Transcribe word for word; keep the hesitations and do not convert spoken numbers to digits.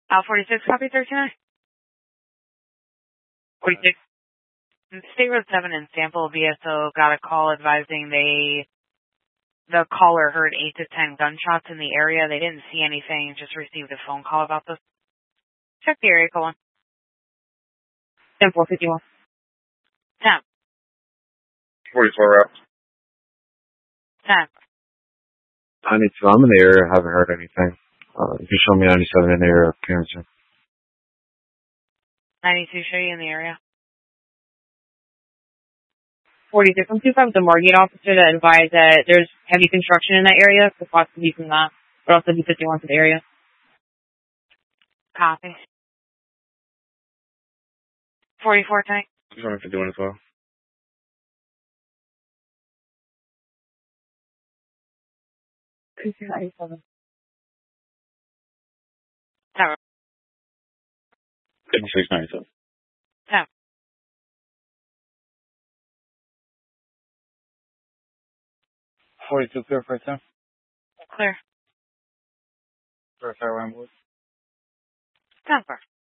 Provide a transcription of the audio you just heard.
Al forty-six, copy thirty-nine. forty-six. State Road seven in Sample, V S O got a call advising they, the caller heard eight to ten gunshots in the area. They didn't see anything, just received a phone call about this. Check the area, call on. ten four fifty-one. ten. forty-four route. ten. ninety-two, I'm in the area, haven't heard anything. Uh, you can show me ninety-seven in the area of Carrington. ninety-two, show you in the area. forty-six, I'm two five with the Margate officer that advised that there's heavy construction in that area, so possibly from that, but also B fifty-one to the area. Copy. forty-four, tank. Just wanted to do it as well. ninety-seven. ten. fifty-six ninety-seven. ten. forty-two, clear for ten. Clear. For a fair one, boys. ten four.